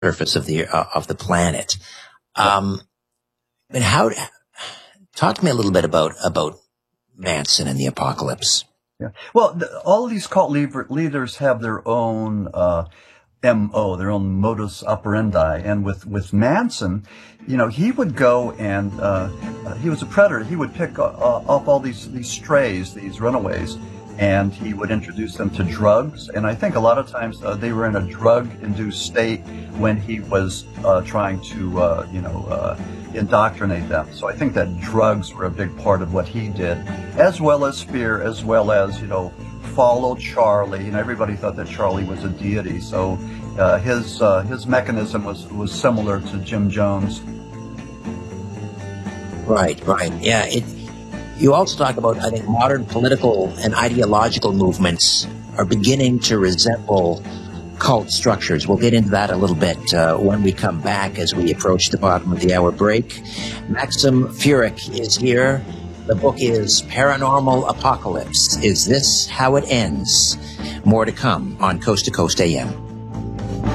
surface of the planet. But talk to me a little bit about Manson and the apocalypse. Yeah. Well, all of these cult leaders have their own MO, their own modus operandi. And with Manson, he would go and he was a predator. He would pick up all these strays, these runaways, and he would introduce them to drugs. And I think a lot of times they were in a drug-induced state when he was trying to, indoctrinate them. So I think that drugs were a big part of what he did, as well as fear, as well as, follow Charlie. Everybody thought that Charlie was a deity. So his mechanism was similar to Jim Jones. Right. Yeah. You also talk about, I think, modern political and ideological movements are beginning to resemble cult structures. We'll get into that a little bit when we come back as we approach the bottom of the hour break. Maxim Furyk is here. The book is Paranormal Apocalypse. Is This How It Ends? More to come on Coast to Coast AM.